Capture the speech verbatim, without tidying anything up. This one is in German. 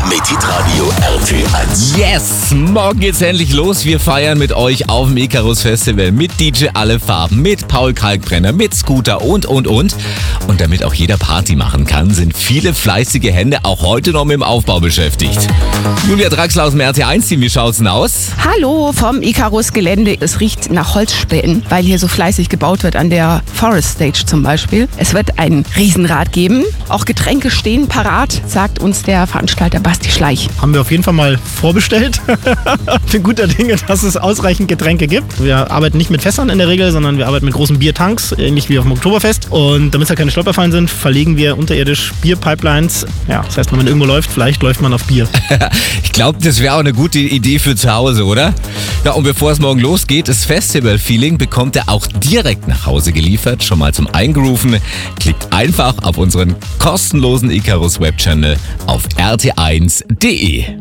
mit Hitradio R T eins. Yes, morgen geht's endlich los. Wir feiern mit euch auf dem Icarus Festival mit D J Alle Farben, mit Paul Kalkbrenner, mit Scooter und, und, und. Und damit auch jeder Party machen kann, sind viele fleißige Hände auch heute noch mit dem Aufbau beschäftigt. Julia Draxler aus dem R T eins Team, wie schaut's denn aus? Hallo vom Icarus-Gelände. Es riecht nach Holzspänen, weil hier so fleißig gebaut wird an der Forest Stage zum Beispiel. Es wird ein Riesenrad geben. Auch Getränke stehen parat, sagt uns der Veranstalter Basti Schleich. Haben wir auf jeden Fall mal vorbestellt. Ich bin guter Dinge, dass es ausreichend Getränke gibt. Wir arbeiten nicht mit Fässern in der Regel, sondern wir arbeiten mit großen Biertanks, ähnlich wie auf dem Oktoberfest. Und damit es ja keine Stolperfallen sind, verlegen wir unterirdisch Bierpipelines. Ja, das heißt, wenn man irgendwo läuft, vielleicht läuft man auf Bier. Ich glaube, das wäre auch eine gute Idee für zu Hause, oder? Ja, und bevor es morgen losgeht, das Festival-Feeling bekommt ihr auch direkt nach Hause geliefert. Schon mal zum Eingrooven. Klickt einfach auf unseren kostenlosen Icarus Web-Channel auf r t eins punkt d e.